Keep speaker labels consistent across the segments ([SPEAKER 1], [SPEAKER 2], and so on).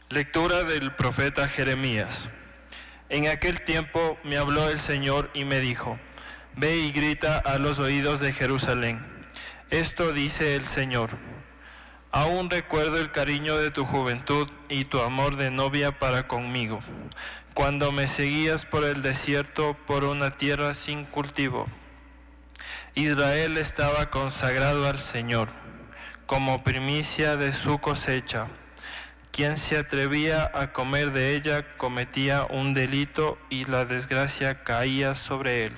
[SPEAKER 1] Lectura del profeta Jeremías. En aquel tiempo me habló el Señor y me dijo: Ve y grita a los oídos de Jerusalén. Esto dice el Señor: Aún recuerdo el cariño de tu juventud y tu amor de novia para conmigo, cuando me seguías por el desierto, por una tierra sin cultivo. Israel estaba consagrado al Señor, como primicia de su cosecha. Quien se atrevía a comer de ella cometía un delito y la desgracia caía sobre él.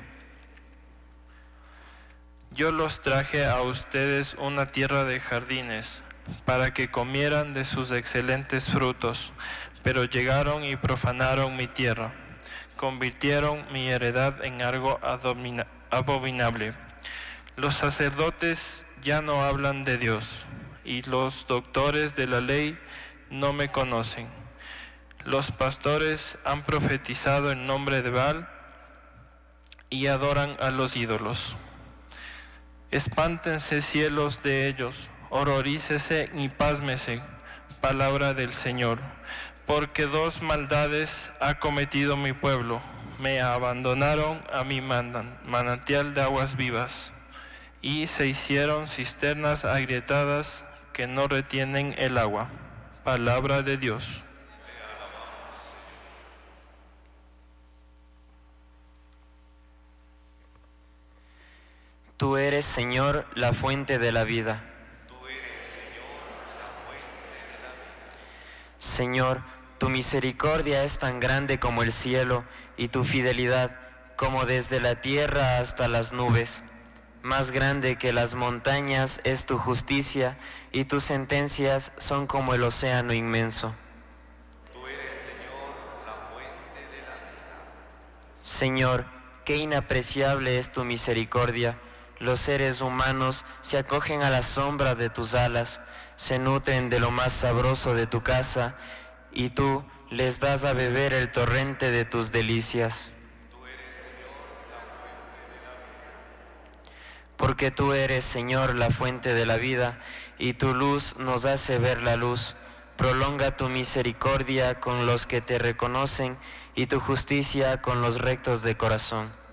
[SPEAKER 1] Yo los traje a ustedes una tierra de jardines, para que comieran de sus excelentes frutos, pero llegaron y profanaron mi tierra, convirtieron mi heredad en algo abominable. Los sacerdotes ya no hablan de Dios, y los doctores de la ley no me conocen. Los pastores han profetizado en nombre de Baal y adoran a los ídolos. Espántense cielos de ellos, horrorícese y pásmese, palabra del Señor, porque dos maldades ha cometido mi pueblo. Me abandonaron a mi manantial de aguas vivas, y se hicieron cisternas agrietadas que no retienen el agua. Palabra de Dios.
[SPEAKER 2] Tú eres, Señor, la fuente de la vida.
[SPEAKER 3] Tú eres, Señor, la fuente de la vida.
[SPEAKER 2] Señor, tu misericordia es tan grande como el cielo, y tu fidelidad como desde la tierra hasta las nubes. Más grande que las montañas es tu justicia, y tus sentencias son como el océano inmenso.
[SPEAKER 3] Tú eres, Señor, la fuente de la vida.
[SPEAKER 2] Señor, qué inapreciable es tu misericordia. Los seres humanos se acogen a la sombra de tus alas, se nutren de lo más sabroso de tu casa, y tú les das a beber el torrente de tus delicias.
[SPEAKER 3] Tú eres, Señor, la fuente de la vida.
[SPEAKER 2] Porque tú eres, Señor, la fuente de la vida, y tu luz nos hace ver la luz. Prolonga tu misericordia con los que te reconocen, y tu justicia con los rectos de corazón.